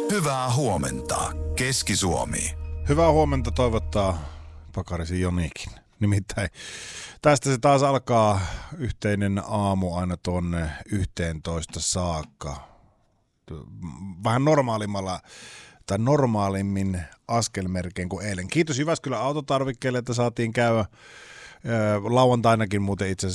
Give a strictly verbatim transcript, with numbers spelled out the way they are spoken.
Hyvää huomenta, Keski-Suomi. Hyvää huomenta toivottaa Pakarisen Jonikin. Nimittäin tästä se taas alkaa yhteinen aamu aina tuonne yhteentoista saakka. Vähän normaalimmalla tai normaalimmin askelmerkein kuin eilen. Kiitos Jyväskylän autotarvikkeelle, että saatiin käydä lauantainakin muuten itse asiassa